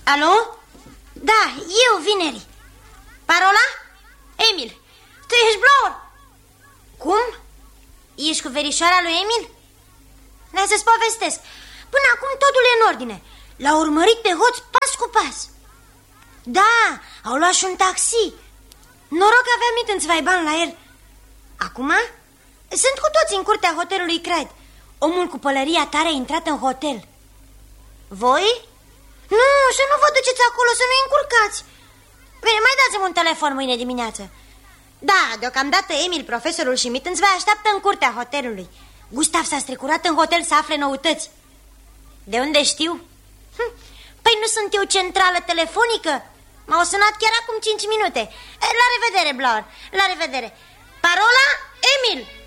Alo? Da, eu, Vineri. Parola? Emil. Tu ești Blower? Cum? Ești cu verișoara lui Emil? Hai să-ți povestesc. Până acum totul e în ordine. L-au urmărit pe hoț pas cu pas. Da, au luat și un taxi. Noroc că aveam mitânți bani la el. Acum sunt cu toți în curtea hotelului Craig. Omul cu pălăria tare a intrat în hotel. Voi? Nu, să nu vă duceți acolo, să nu-i încurcați. Bine, mai dați-mi un telefon mâine dimineață. Da, deocamdată Emil, profesorul și Mittens vă așteaptă în curtea hotelului. Gustav s-a strecurat în hotel să afle noutăți. De unde știu? Păi nu sunt eu centrală telefonică? M-au sunat chiar acum 5 minute. La revedere, Blower, la revedere. Parola? Emil.